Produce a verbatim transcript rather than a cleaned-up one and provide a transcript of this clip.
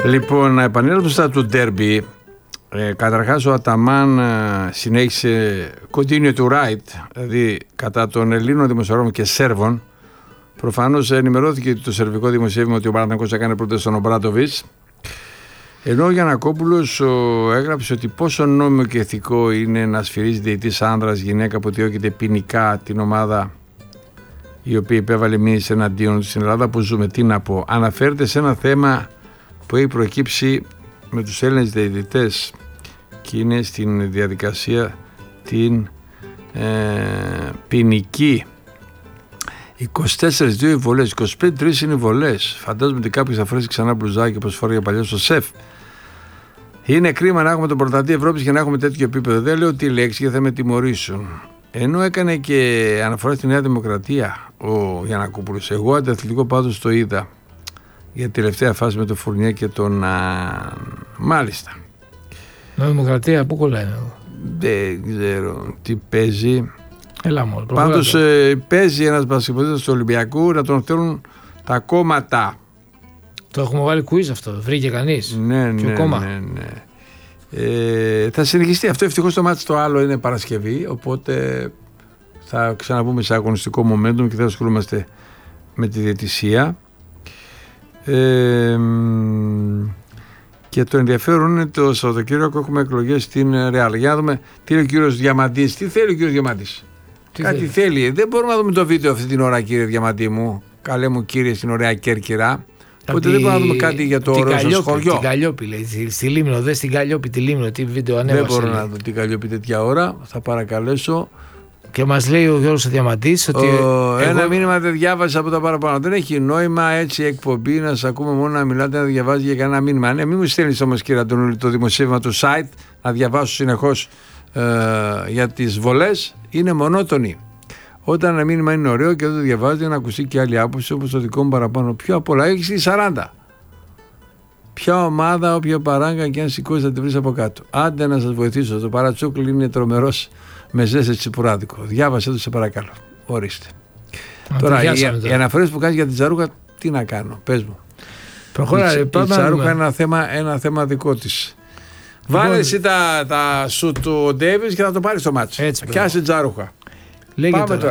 Λοιπόν, να επανέλθουμε στα του ντέρμπι. Ε, καταρχάς ο Αταμάν ε, συνέχισε continue to write, δηλαδή κατά των Ελλήνων δημοσιογράφων και Σέρβων. Προφανώς ενημερώθηκε το σερβικό δημοσίευμα ότι ο Παναθηναϊκός έκανε πρώτα στον Ομπράτοβιτς. Ενώ ο Γιαννακόπουλος έγραψε ότι πόσο νόμιμο και ηθικό είναι να σφυρίζει διαιτητής άνδρας γυναίκα που διώκεται ποινικά την ομάδα η οποία υπέβαλε μήνυση εναντίον στην Ελλάδα που ζούμε. Τι να πω, αναφέρεται σε ένα θέμα που έχει προκύψει με τους Έλληνες διαιτητές και είναι στην διαδικασία την ε, ποινική. είκοσι τέσσερις δύο οι βολές, είκοσι πέντε τρεις είναι οι βολές. Φαντάζομαι ότι κάποιος θα φορέσει ξανά μπλουζάκι όπως φόρεγε παλιά στο ΣΕΦ. Είναι κρίμα να έχουμε τον πρωταθλητή Ευρώπης και να έχουμε τέτοιο επίπεδο. Δεν λέω τη λέξη και θα με τιμωρήσουν. Ενώ έκανε και αναφορά στη Νέα Δημοκρατία ο Γιαννακόπουλος. Εγώ αντιαθλητικό πάντως το είδα για τη τελευταία φάση με τον Φουρνιέ και τον α... μάλιστα. Νέα Δημοκρατία πού κολλάει? Δεν ξέρω τι παίζει. Έλα μόνο. Πάντως ε, παίζει ένας μπασκετμπολίστας του Ολυμπιακού να τον θέλουν τα κόμματα. Το έχουμε βάλει quiz αυτό, βρήκε κανείς? Ναι, ναι, κόμμα? ναι, ναι. Ε, θα συνεχιστεί αυτό, ευτυχώς το μάτι το άλλο είναι Παρασκευή, οπότε θα ξαναβούμε σε αγωνιστικό momentum και θα ασχολούμαστε με τη διαιτησία. Ε, και το ενδιαφέρον είναι το Σαββατοκύριακο έχουμε εκλογές στην Ρεάλ. Για να δούμε τι είναι ο κύριος Διαμαντής. Τι θέλει ο κύριος Διαμαντής? Τι Κάτι θέλει. θέλει. Δεν μπορούμε να δούμε το βίντεο αυτή την ώρα, κύριε Διαμαντή μου. Καλέ μου κύριε στην ωραία Κέρκυρα. Οπότε δεν μπορούμε να δούμε κάτι για το Ρώσο χωριό. Την Καλλιόπη λέει. Στη Λίμνο, δε στην Καλλιόπη τη Λίμνο. Τι βίντεο ανέβασε. Δεν μπορώ να δω την Καλλιόπη τέτοια ώρα. Θα παρακαλέσω. Και μας λέει ο Γιώργος Διαμαντής ότι. Ο, εγώ... Ένα μήνυμα δεν διάβασα από τα παραπάνω. Δεν έχει νόημα έτσι εκπομπή να σας ακούμε μόνο να μιλάτε, να διαβάζει για κανένα μήνυμα. Ναι, μην μου στέλνεις όμως κύριε Αντωνούλη το δημοσίευμα του site να διαβάσω συνεχώς ε, για τις βολές. Είναι μονότονη. Όταν ένα μήνυμα είναι ωραίο και δεν το διαβάζει, να ακουστεί και άλλη άποψη όπως το δικό μου παραπάνω. Πιο απ' όλα έχει σαράντα. Ποια ομάδα, όποια παράγκα και αν σηκώσει θα τη βρει από κάτω. Άντε να σας βοηθήσω. Το παρατσούκλι είναι τρομερός με ζέστη τσιπουράδικο. Διάβασε το σε παρακαλώ. Ορίστε. Α, τώρα, οι, οι αναφορές που κάνεις για την Τζαρούχα, τι να κάνω, πες μου. Προχώρα, η, η Τζαρούχα είναι ένα θέμα, ένα θέμα δικό της. Βάλε εσύ τα, τα σου του Ντέβις και θα το πάρεις στο μάτσο. Πιάσε Τζαρούχα. Λέγε τώρα.